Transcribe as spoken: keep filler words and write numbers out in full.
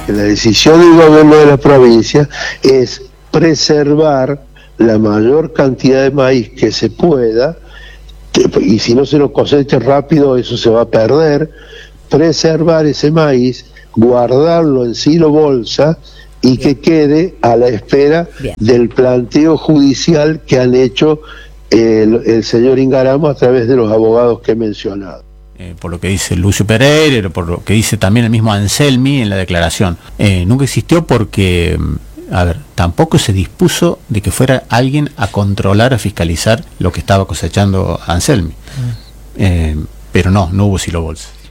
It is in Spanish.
que la decisión del gobierno de la provincia es preservar la mayor cantidad de maíz que se pueda, y si no se lo cosecha rápido eso se va a perder, preservar ese maíz, guardarlo en silo bolsa y que quede a la espera Bien. del planteo judicial que han hecho el, el señor Ingaramo a través de los abogados que he mencionado. Eh, por lo que dice Lucio Pereira, por lo que dice también el mismo Anselmi en la declaración, eh, nunca existió porque, a ver, tampoco se dispuso de que fuera alguien a controlar, a fiscalizar lo que estaba cosechando Anselmi. Mm. Eh, pero no, no hubo silo bolsa.